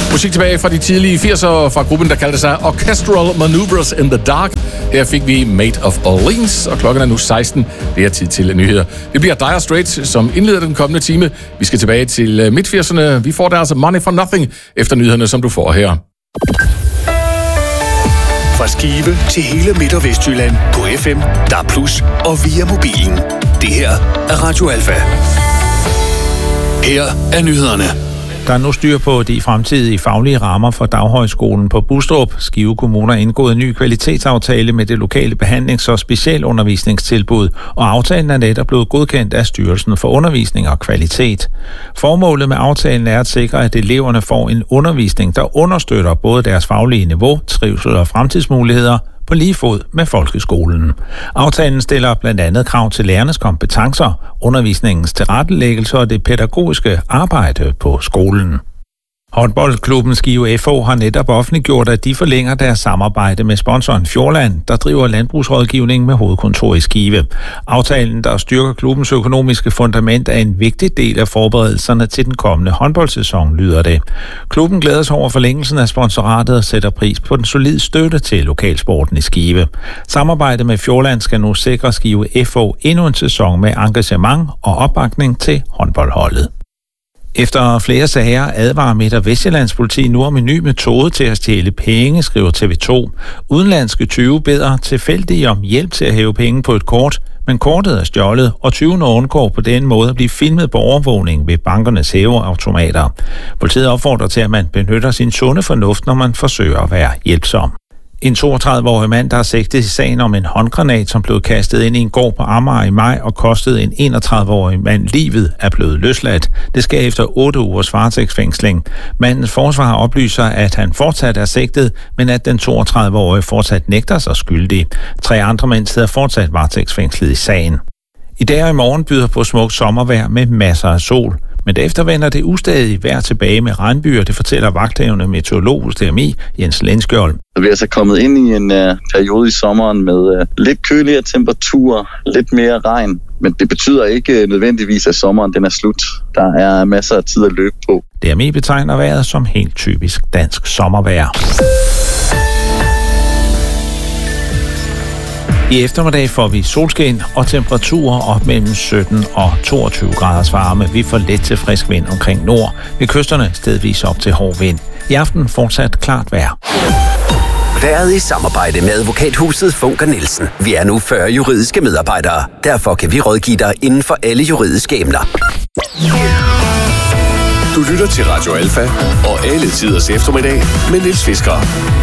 Musik tilbage fra de tidlige 80'ere fra gruppen, der kaldte sig Orchestral Maneuvers in the Dark. Her fik vi Made of Orleans, og klokken er nu 16. Det er tid til nyheder. Det bliver Dire Straits, som indleder den kommende time. Vi skal tilbage til midt-80'erne. Vi får der altså Money for Nothing efter nyhederne, som du får her. Fra Skive til hele Midt- og Vestjylland på FM, DAB+, og via mobilen. Det her er Radio Alfa. Her er nyhederne. Der er nu styr på de fremtidige faglige rammer for Daghøjskolen på Bustrup. Skive Kommune har indgået en ny kvalitetsaftale med det lokale behandlings- og specialundervisningstilbud, og aftalen er netop blevet godkendt af Styrelsen for Undervisning og Kvalitet. Formålet med aftalen er at sikre, at eleverne får en undervisning, der understøtter både deres faglige niveau, trivsel og fremtidsmuligheder på lige fod med folkeskolen. Aftalen stiller blandt andet krav til lærernes kompetencer, undervisningens tilrettelæggelse og det pædagogiske arbejde på skolen. Håndboldklubben Skive FH har netop offentliggjort, at de forlænger deres samarbejde med sponsoren Fjordland, der driver landbrugsrådgivning med hovedkontor i Skive. Aftalen, der styrker klubbens økonomiske fundament, er en vigtig del af forberedelserne til den kommende håndboldsæson, lyder det. Klubben glæder sig over forlængelsen af sponsoratet og sætter pris på den solide støtte til lokalsporten i Skive. Samarbejdet med Fjordland skal nu sikre Skive FH endnu en sæson med engagement og opbakning til håndboldholdet. Efter flere sager advarer Midt- og Vestjyllands politi nu om en ny metode til at stjæle penge, skriver TV2. Udenlandske tyve beder tilfældige om hjælp til at hæve penge på et kort, men kortet er stjålet, og tyvene undgår på den måde at blive filmet på overvågning ved bankernes hæveautomater. Politiet opfordrer til, at man benytter sin sunde fornuft, når man forsøger at være hjælpsom. En 32-årig mand, der er sigtet i sagen om en håndgranat, som blev kastet ind i en gård på Amager i maj og kostede en 31-årig mand livet, er blevet løsladt. Det sker efter 8 ugers varetægtsfængsling. Mandens forsvar oplyser, at han fortsat er sigtet, men at den 32-årige fortsat nægter sig skyldig. 3 andre mænd sidder fortsat varetægtsfængslet i sagen. I dag og i morgen byder på smukt sommervejr med masser af sol. Men derefter vender det ustadig vejr tilbage med regnbyer, det fortæller vagthavende meteorolog hos DMI, Jens Lindskjold. Vi er altså kommet ind i en periode i sommeren med lidt køligere temperaturer, lidt mere regn. Men det betyder ikke nødvendigvis, at sommeren den er slut. Der er masser af tid at løbe på. DMI betegner vejret som helt typisk dansk sommervejr. I eftermiddag får vi solskin og temperaturer op mellem 17 og 22 graders varme. Vi får let til frisk vind omkring nord. Ved kysterne stedvis op til hård vind. I aften fortsat klart vejr. Været i samarbejde med advokathuset Funker Nielsen. Vi er nu 40 juridiske medarbejdere. Derfor kan vi rådgive dig inden for alle juridiske emner. Du lytter til Radio Alfa og alle tiders eftermiddag med Niels Fisker.